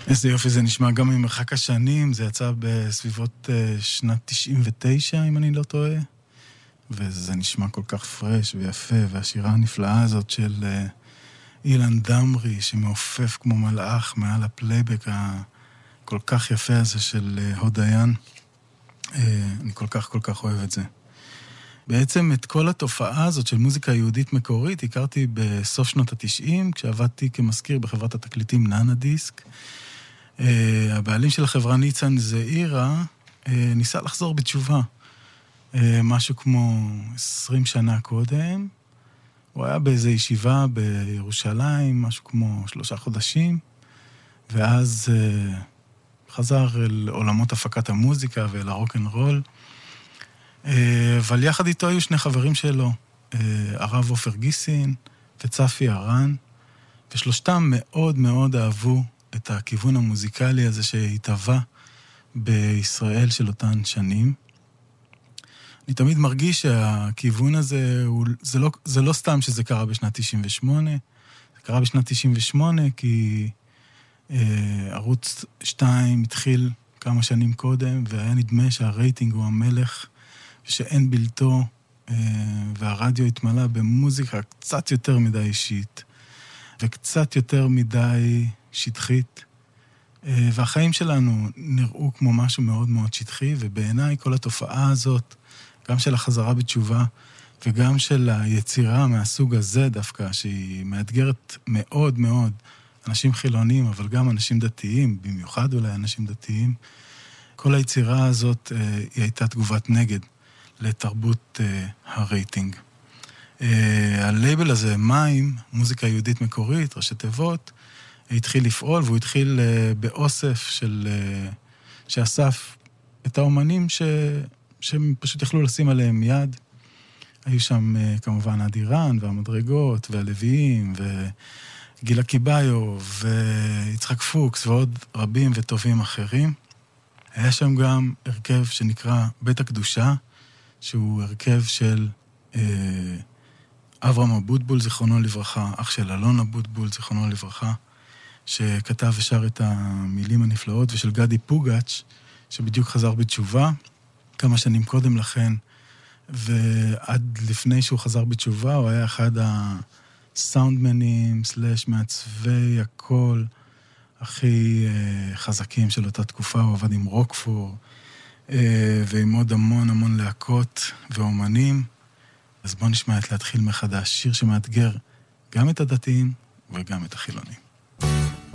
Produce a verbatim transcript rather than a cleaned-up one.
איזה יופי, זה נשמע גם ממרחק השנים, זה יצא בסביבות uh, שנת תשעים ותשע, אם אני לא טועה, וזה נשמע כל כך פרש ויפה, והשירה הנפלאה הזאת של uh, אילן דמרי, שמעופף כמו מלאך מעל הפלייבק הכל כך יפה הזה של uh, הודיין, uh, אני כל כך כל כך אוהב את זה. בעצם את כל התופעה הזאת של מוזיקה יהודית מקורית, הכרתי בסוף שנות התשעים, כשעבדתי כמזכיר בחברת התקליטים נאנה דיסק. Uh, הבעלים של החברה ניצן זעירה, uh, ניסה לחזור בתשובה. Uh, משהו כמו עשרים שנה קודם. הוא היה באיזו ישיבה בירושלים, משהו כמו שלושה חודשים, ואז uh, חזר אל עולמות הפקת המוזיקה ואל הרוק-אנד-רול. Uh, אבל יחד איתו היו שני חברים שלו, uh, הרב עופר גיסין וצפי הרן, ושלושתם מאוד מאוד אהבו את הכיוון המוזיקלי הזה שהתהווה בישראל של אותן שנים. אני תמיד מרגיש שהכיוון הזה, הוא, זה, לא, זה לא סתם שזה קרה בשנת תשעים ושמונה, זה קרה בשנת תשעים ושמונה כי אה, ערוץ שתיים התחיל כמה שנים קודם, והיה נדמה שהרייטינג הוא המלך, ושאין בלתו, אה, והרדיו התמלא במוזיקה קצת יותר מדי אישית, וקצת יותר מדי שטחית, והחיים שלנו נראו כמו משהו מאוד מאוד שטחי, ובעיניי כל התופעה הזאת, גם של החזרה בתשובה, וגם של היצירה מהסוג הזה דווקא, שהיא מאתגרת מאוד מאוד אנשים חילונים, אבל גם אנשים דתיים, במיוחד אולי אנשים דתיים, כל היצירה הזאת היא הייתה תגובת נגד לתרבות הרייטינג. הלייבל הזה, מים, מוזיקה יהודית מקורית, ראשי תיבות, התחיל לפעול, והוא התחיל באוסף של, שאסף את האומנים ש, שהם פשוט יכלו לשים עליהם יד. היו שם כמובן אדירן והמדרגות והלוויים וגילה קיבאיו ויצחק פוקס ועוד רבים וטובים אחרים. היה שם גם הרכב שנקרא בית הקדושה, שהוא הרכב של אה, אברהם אבוטבול, זיכרונו לברכה, אח של אלון אבוטבול, זיכרונו לברכה, שכתב ושר את המילים הנפלאות, ושל גדי פוגץ', שבדיוק חזר בתשובה, כמה שנים קודם לכן, ועד לפני שהוא חזר בתשובה, הוא היה אחד הסאונדמנים, סלש מעצבי הקול, הכי uh, חזקים של אותה תקופה. הוא עבד עם רוקפור, uh, ועם עוד המון המון להקות ואומנים. אז בואו נשמע את להתחיל מחדש, שיר שמאתגר גם את הדתיים וגם את החילונים.